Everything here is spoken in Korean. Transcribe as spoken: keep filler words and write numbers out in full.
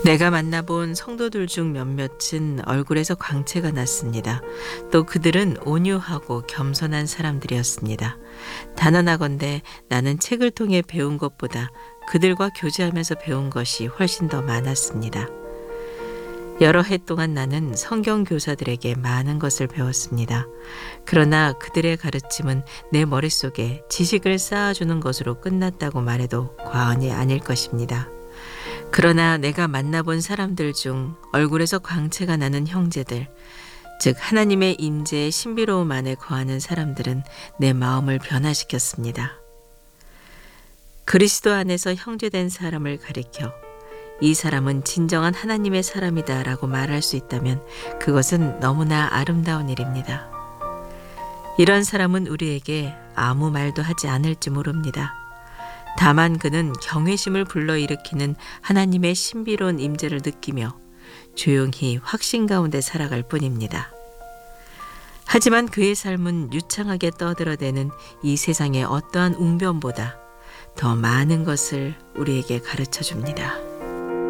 내가 만나본 성도들 중 몇몇은 얼굴에서 광채가 났습니다. 또 그들은 온유하고 겸손한 사람들이었습니다. 단언하건대 나는 책을 통해 배운 것보다 그들과 교제하면서 배운 것이 훨씬 더 많았습니다. 여러 해 동안 나는 성경 교사들에게 많은 것을 배웠습니다. 그러나 그들의 가르침은 내 머릿속에 지식을 쌓아주는 것으로 끝났다고 말해도 과언이 아닐 것입니다. 그러나 내가 만나본 사람들 중 얼굴에서 광채가 나는 형제들, 즉 하나님의 임재의 신비로움 안에 거하는 사람들은 내 마음을 변화시켰습니다. 그리스도 안에서 형제된 사람을 가리켜 이 사람은 진정한 하나님의 사람이다 라고 말할 수 있다면 그것은 너무나 아름다운 일입니다. 이런 사람은 우리에게 아무 말도 하지 않을지 모릅니다. 다만 그는 경외심을 불러일으키는 하나님의 신비로운 임재를 느끼며 조용히 확신 가운데 살아갈 뿐입니다. 하지만 그의 삶은 유창하게 떠들어대는 이 세상의 어떠한 웅변보다 더 많은 것을 우리에게 가르쳐 줍니다.